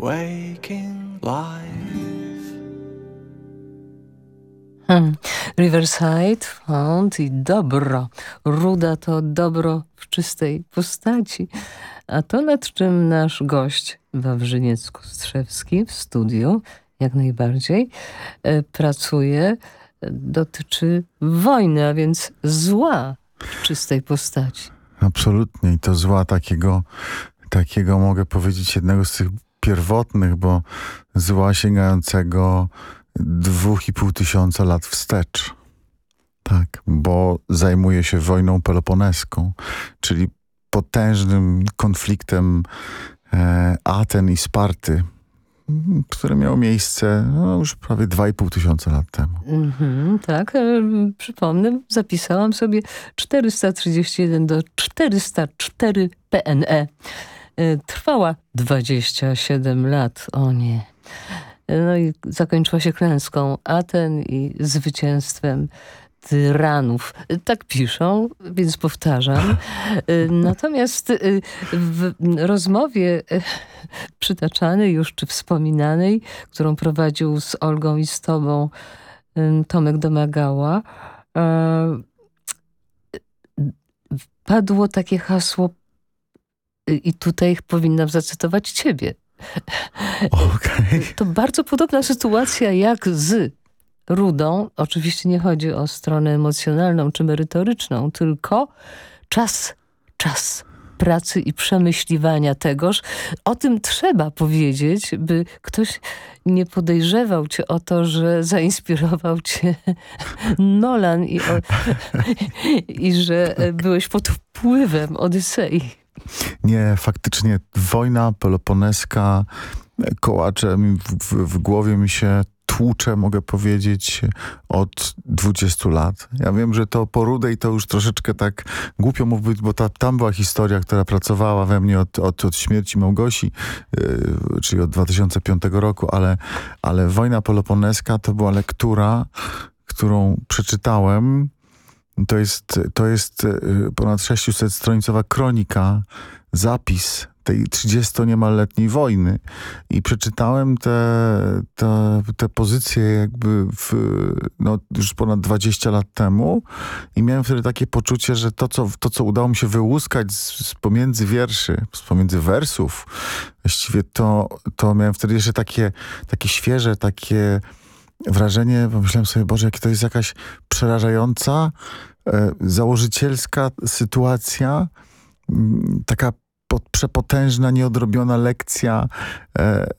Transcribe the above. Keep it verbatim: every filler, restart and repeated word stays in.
waking life. Hmm. Riverside Found i dobro. Ruda to dobro w czystej postaci. A to, nad czym nasz gość Wawrzyniec-Kostrzewski w studiu jak najbardziej e, pracuje, dotyczy wojny, a więc zła w czystej postaci. Absolutnie. I to zła takiego, takiego mogę powiedzieć, jednego z tych pierwotnych, bo zła sięgającego dwóch i pół tysiąca lat wstecz. Tak, bo zajmuje się wojną peloponeską, czyli potężnym konfliktem e, Aten i Sparty, które miało miejsce no, już prawie dwa i pół tysiąca lat temu. Mm-hmm, tak, e, przypomnę, zapisałam sobie czterysta trzydzieści jeden do czterysta cztery P N E. E, trwała dwadzieścia siedem lat, o nie. E, no i zakończyła się klęską Aten i zwycięstwem tyranów. Tak piszą, więc powtarzam. Natomiast w rozmowie przytaczanej już, czy wspominanej, którą prowadził z Olgą i z tobą Tomek Domagała, padło takie hasło i tutaj powinnam zacytować ciebie. Okay. To bardzo podobna sytuacja jak z Rudą. Oczywiście nie chodzi o stronę emocjonalną czy merytoryczną, tylko czas, czas pracy i przemyśliwania tegoż. O tym trzeba powiedzieć, by ktoś nie podejrzewał cię o to, że zainspirował cię Nolan i, o, i że byłeś pod wpływem Odysei. Nie, faktycznie wojna peloponeska kołacze w, w, w głowie mi się tłucze, mogę powiedzieć, od dwudziestu lat. Ja wiem, że to po Rudej to już troszeczkę tak głupio mówić, bo ta, tam była historia, która pracowała we mnie od, od, od śmierci Małgosi, yy, czyli od dwa tysiące piątego roku, ale, ale Wojna Peloponeska to była lektura, którą przeczytałem. To jest, to jest ponad sześćset stronicowa kronika, zapis tej trzydziesto niemalletniej wojny i przeczytałem te, te, te pozycje jakby w, no, już ponad dwadzieścia lat temu i miałem wtedy takie poczucie, że to, co, to, co udało mi się wyłuskać z, z pomiędzy wierszy, z pomiędzy wersów, właściwie to, to miałem wtedy jeszcze takie, takie świeże, takie wrażenie, pomyślałem sobie, Boże, jak to jest jakaś przerażająca, e, założycielska sytuacja, m, taka pod, przepotężna, nieodrobiona lekcja e,